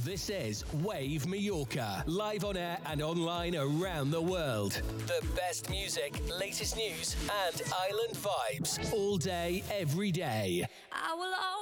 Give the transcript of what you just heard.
This is Wave Mallorca, live on air and online around the world. The best music, latest news, and island vibes all day, every day. I will always